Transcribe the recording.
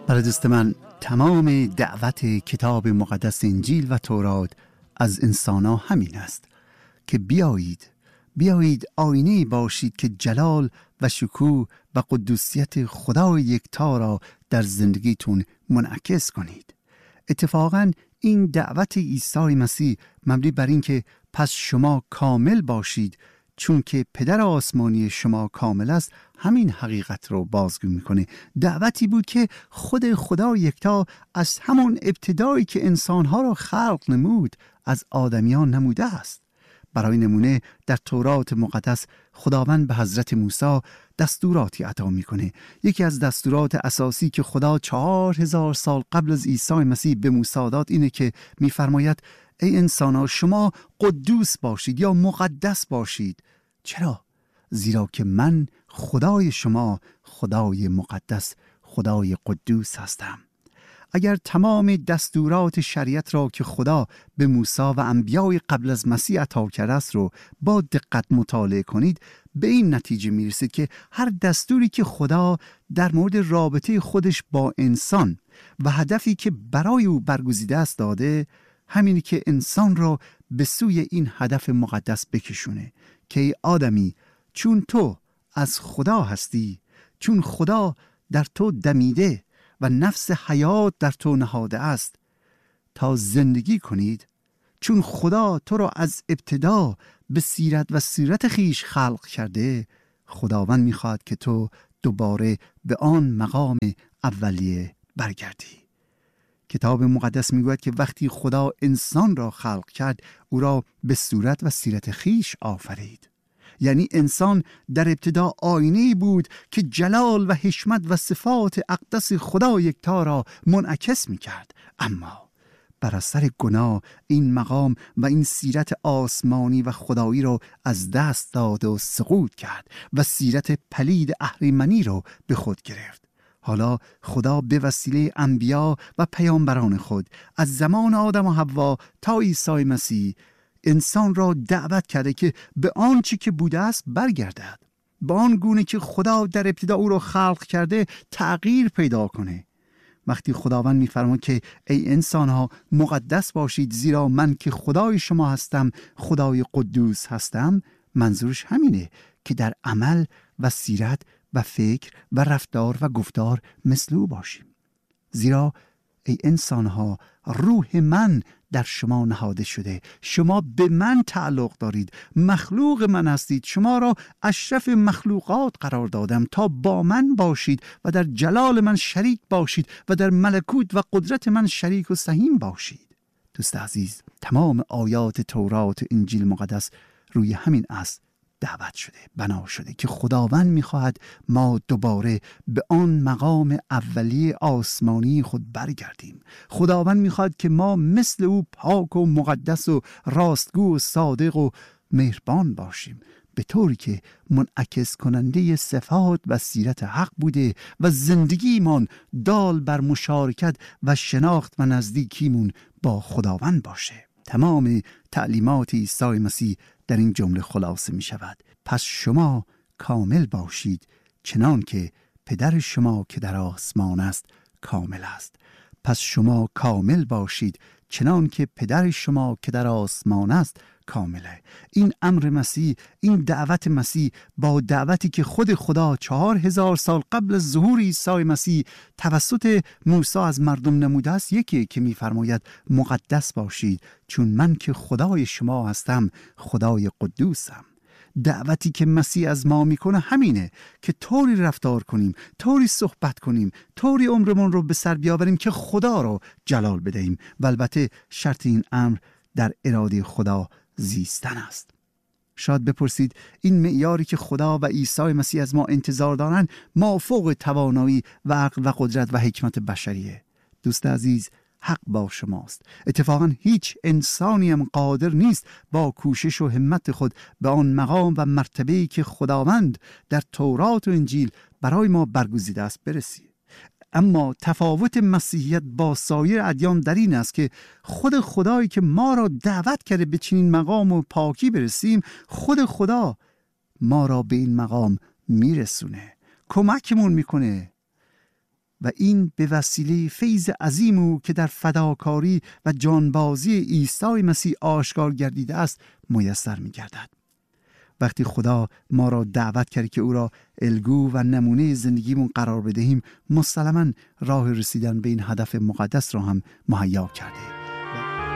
برای دوست من، تمام دعوت کتاب مقدس انجیل و تورات از انسان‌ها همین است که بیایید آینه باشید که جلال و شکوه و قدوسیت خدای یکتا را در زندگیتون منعکس کنید. اتفاقاً این دعوت عیسی مسیح مبنی بر این که پس شما کامل باشید چون که پدر آسمانی شما کامل است، همین حقیقت رو بازگو میکنه. دعوتی بود که خود خدا یکتا از همون ابتدایی که انسانها را خلق نمود از آدمیان نموده است. برای نمونه در تورات مقدس خداوند به حضرت موسی دستوراتی عطا میکنه. یکی از دستورات اساسی که خدا 4000 سال قبل از عیسی مسیح به موسی داد اینه که میفرماید ای انسان‌ها شما قدوس باشید یا مقدس باشید. چرا؟ زیرا که من خدای شما خدای مقدس، خدای قدوس هستم. اگر تمام دستورات شریعت را که خدا به موسی و انبیای قبل از مسیح عطا کرده است رو با دقت مطالعه کنید، به این نتیجه میرسید که هر دستوری که خدا در مورد رابطه خودش با انسان و هدفی که برای او برگزیده است داده، همینی که انسان را به سوی این هدف مقدس بکشونه که ای آدمی، چون تو از خدا هستی، چون خدا در تو دمیده و نفس حیات در تو نهاده است تا زندگی کنید، چون خدا تو را از ابتدا به سیرت و سیرت خیش خلق کرده، خداوند میخواد که تو دوباره به آن مقام اولیه برگردی. کتاب مقدس میگوید که وقتی خدا انسان را خلق کرد، او را به صورت و سیرت خیش آفرید. یعنی انسان در ابتدا آینه‌ای بود که جلال و حشمت و صفات اقدس خدا یکتا را منعکس میکرد. اما بر اثر گناه این مقام و این سیرت آسمانی و خدایی را از دست داد و سقوط کرد و سیرت پلید اهریمنی را به خود گرفت. حالا خدا به وسیله انبیا و پیامبران خود از زمان آدم و حوا تا عیسی مسیح انسان را دعوت کرده که به آنچه که بوده است برگردد، به آن گونه که خدا در ابتدا او را خلق کرده تغییر پیدا کنه. وقتی خداوند می‌فرماید که ای انسان‌ها مقدس باشید زیرا من که خدای شما هستم خدای قدوس هستم، منظورش همینه که در عمل و سیرت و فکر و رفتار و گفتار مثل او باشیم. زیرا ای انسان‌ها روح من در شما نهاده شده، شما به من تعلق دارید، مخلوق من هستید، شما را اشرف مخلوقات قرار دادم تا با من باشید و در جلال من شریک باشید و در ملکوت و قدرت من شریک و سهیم باشید. دوست عزیز، تمام آیات تورات و انجیل مقدس روی همین اصل دعوت شده، بنا شده که خداوند میخواهد ما دوباره به آن مقام اولیه آسمانی خود برگردیم. خداوند میخواهد که ما مثل او پاک و مقدس و راستگو و صادق و مهربان باشیم، به طوری که منعکس کننده صفات و سیرت حق بوده و زندگیمان دال بر مشارکت و شناخت و نزدیکیمون با خداوند باشه. تمام تعلیمات عیسی مسیح در این جمله خلاصه می شود. پس شما کامل باشید چنان که پدر شما که در آسمان است کامل است. پس شما کامل باشید چنان که پدر شما که در آسمان است کامله. این امر مسیح، این دعوت مسیح با دعوتی که خود خدا 4000 سال قبل از ظهور عیسی مسیح توسط موسی از مردم نموده است یکی که می‌فرماید مقدس باشید چون من که خدای شما هستم خدای قدوسم. دعوتی که مسیح از ما میکنه همینه که طوری رفتار کنیم، طوری صحبت کنیم، طوری عمرمون رو به سر بیاوریم که خدا رو جلال بدهیم. و البته شرط این امر در اراده خدا زیستن است. شاید بپرسید این معیاری که خدا و عیسی مسیح از ما انتظار دارن مافوق توانایی و عقل و قدرت و حکمت بشریه. دوست عزیز، حق با شماست. اتفاقا هیچ انسانی هم قادر نیست با کوشش و همت خود به آن مقام و مرتبه‌ای که خداوند در تورات و انجیل برای ما برگزیده است برسید. اما تفاوت مسیحیت با سایر ادیان در این است که خود خدایی که ما را دعوت کرده به چنین مقام و پاکی برسیم، خود خدا ما را به این مقام میرسونه، کمکمون میکنه و این به وسیله فیض عظیم او که در فداکاری و جانبازی عیسی مسیح آشکار گردیده است میسر می‌گردد. وقتی خدا ما را دعوت کرد که او را الگو و نمونه زندگیمون قرار بدهیم، مسلماً راه رسیدن به این هدف مقدس را هم مهیا کرده.